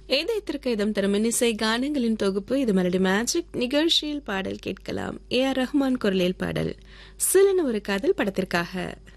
இதயத்திற்கு இதம் தரும் இன்னிசை கானங்களின் தொகுப்பு இது மெலடி மேஜிக் நிகழ்ச்சியில் பாடல் கேட்கலாம். ஏ ஆர் ரஹ்மான் குரலில் பாடல் சிலன ஒரு காதல் படத்திற்காக.